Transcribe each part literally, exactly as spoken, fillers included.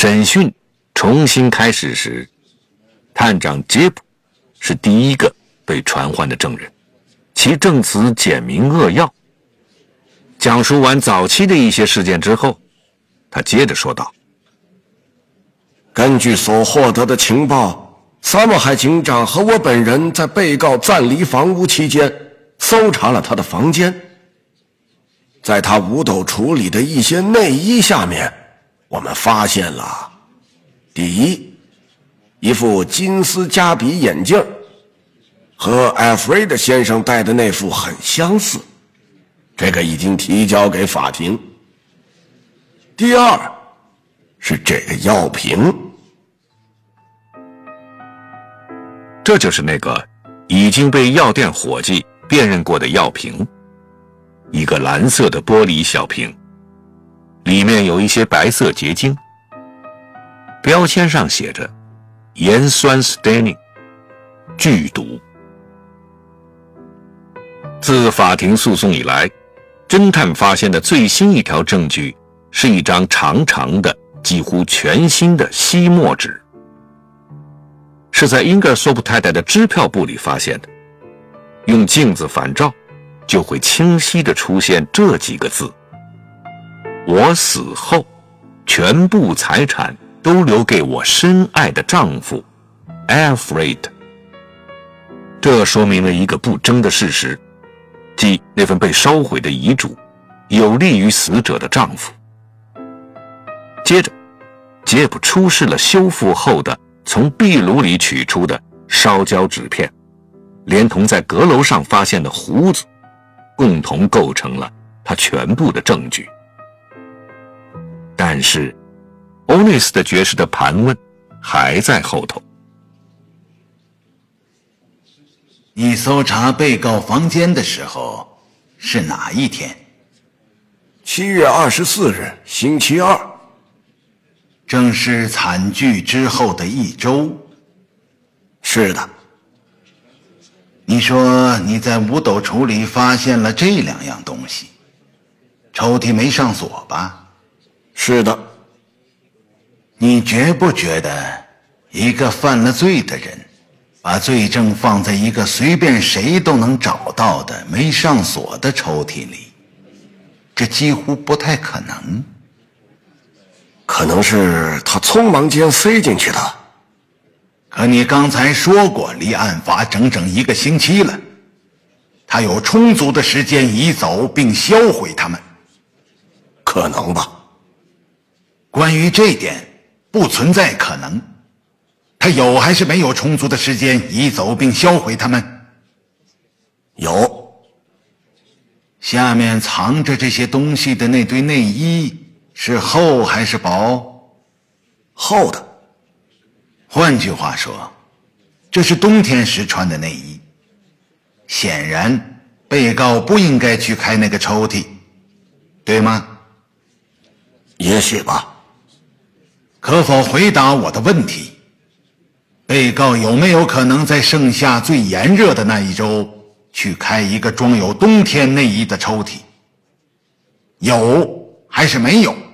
审讯重新开始时，探长杰普是第一个被传唤的证人，其证词简明扼要。讲述完早期的一些事件之后，他接着说道： 根据所获得的情报，萨默海警长和我本人在被告暂离房屋期间搜查了他的房间，在他五斗橱里的一些内衣下面，我们发现了第一，一副金丝加比眼镜，和艾弗瑞德先生戴的那副很相似，这个已经提交给法庭。第二是这个药瓶， 这就是那个已经被药店伙计辨认过的药瓶，一个蓝色的玻璃小瓶，里面有一些白色结晶，标签上写着盐酸 staining 剧毒。自法庭诉讼以来，侦探发现的最新一条证据是一张长长的几乎全新的吸墨纸，是在英格尔索普太太的支票簿里发现的。用镜子反照就会清晰地出现这几个字：我死后全部财产都留给我深爱的丈夫 Alfred。 这说明了一个不争的事实，即那份被烧毁的遗嘱有利于死者的丈夫。接着杰普出示了修复后的从壁炉里取出的烧焦纸片，连同在阁楼上发现的胡子，共同构成了他全部的证据。但是欧内斯特爵士的盘问还在后头。 你搜查被告房间的时候是哪一天？ 七月二十四日，星期二。 正是惨剧之后的一周。 是的。 你说你在五斗橱里发现了这两样东西，抽屉没上锁吧？ 是的。 你觉不觉得一个犯了罪的人把罪证放在一个随便谁都能找到的没上锁的抽屉里，这几乎不太可能？ 可能是他匆忙间塞进去的。 可你刚才说过离案发整整一个星期了，他有充足的时间移走并销毁它们。 可能吧。 关于这点不存在可能，他有还是没有充足的时间移走并销毁它们？ 有。 下面藏着这些东西的那堆内衣是厚还是薄？ 厚的。 换句话说，这是冬天时穿的内衣。显然被告不应该去开那个抽屉，对吗？ 也许吧。 可否回答我的问题？被告有没有可能在盛夏最炎热的那一周去开一个装有冬天内衣的抽屉？有还是没有？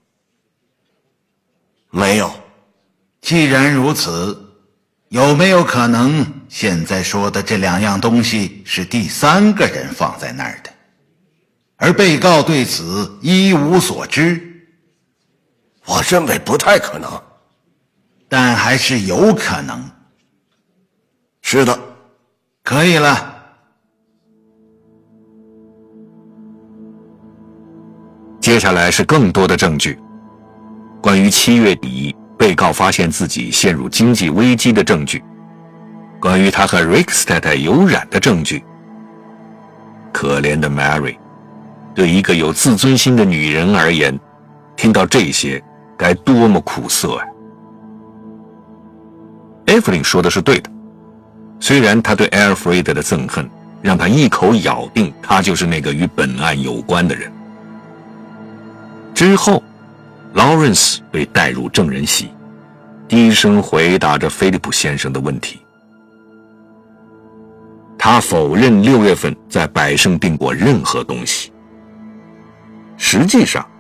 没有。 既然如此，有没有可能现在说的这两样东西是第三个人放在那儿的，而被告对此一无所知？ 我认为不太可能。 但还是有可能。 是的。 可以了。 接下来是更多的证据，关于七月底被告发现自己陷入经济危机的证据，关于他和 Rix 太太有染的证据。可怜的 Mary， 对一个有自尊心的女人而言，听到这些该多么苦涩啊！艾弗琳说的是对的，虽然他对 Alfred 的憎恨让他一口咬定他就是那个与本案有关的人。之后Lawrence 被带入证人席，低声回答着菲利普先生的问题。他否认六月份在百胜订过任何东西。实际上